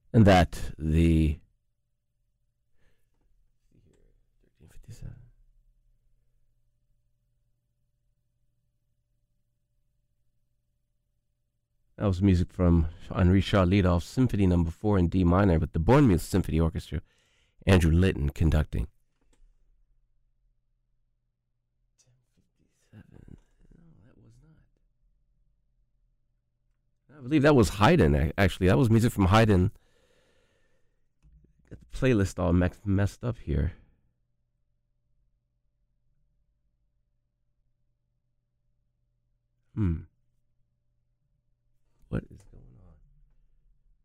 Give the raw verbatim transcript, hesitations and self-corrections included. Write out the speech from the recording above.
And that the thirteen fifty-seven. That was music from Henri Charles Symphony Number Four in D minor, with the Bournemouth Symphony Orchestra, Andrew Litton conducting. ten fifty-seven. No, that was not. I believe that was Haydn. Actually, that was music from Haydn. Got the playlist all messed up here. Hmm. What is